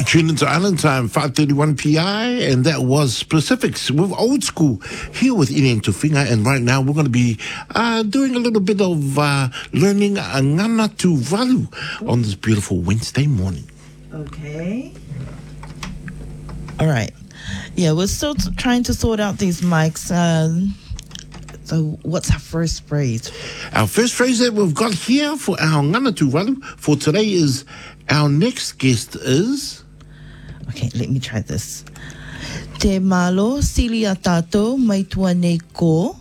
Tune into Island Time, 5:31 PI, and that was Pacifics with Old School here with Ine Tufinga. And right now we're going to be doing a little bit of learning Ngana Tuvalu on this beautiful Wednesday morning. Okay. All right. Yeah, we're still trying to sort out these mics. So what's our first phrase? Our first phrase that we've got here for our Ngana Tuvalu for today is, our next guest is... Okay, let me try this. Te malo sili a tātou mai tua nei ko.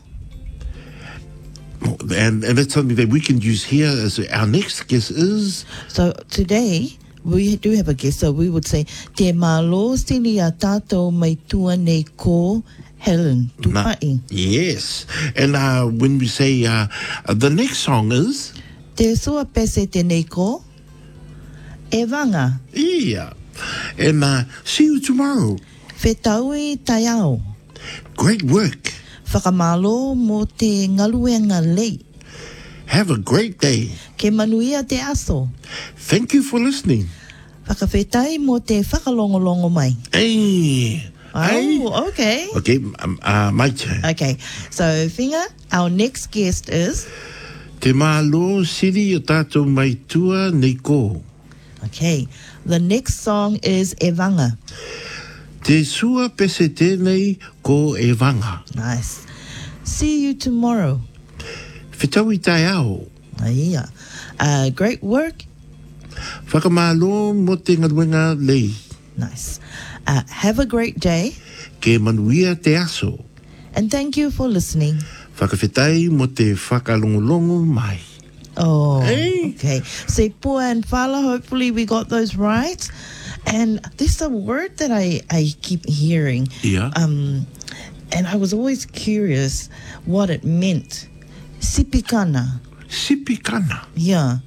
And that's something that we can use here as our next guest is... So today, we do have a guest, so we would say, Te malo sili a tātou mai tua nei ko, Helen Tupai. Yes. And when we say the next song is... Te sua pese te nei ko, e vanga. Yeah. And see you tomorrow. Whetaui taiao. Great work. Whakamalo mo te ngaluenga lei. Have a great day. Ke manuia te aso. Thank you for listening. Whakawhetai mo te whakalongolongo mai. Hey. Oh, okay. Okay, my turn. Okay, so Whinga, our next guest is... Te malo siri o tātou mai tua nei ko. Okay, the next song is Evanga. Te sua pese tēnei ko Evanga. Nice. See you tomorrow. Whetaui tai ao. Yeah. Great work. Whakamalo mo te ngaruenga lei. Nice. Have a great day. Ke manuia te aso. And thank you for listening. Whakawhetai mo te whakalongolongo mai. Oh, hey. Okay. Se pua and fala, hopefully we got those right. And this is a word that I keep hearing. Yeah. And I was always curious what it meant. Sipikana. Sipikana. Yeah.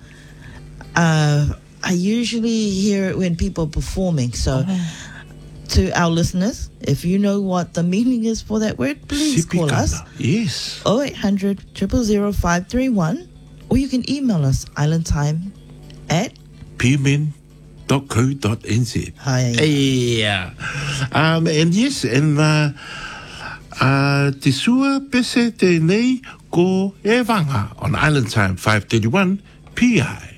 I usually hear it when people are performing. So to our listeners, if you know what the meaning is for that word, please Sipikana. call us. Yes. 0800 000 531. Or you can email us, islandtime@pmin.co.nz. Hi. Yeah. And yes, and te sua pese te nei ko Evanga on Island Time 5:31 PI.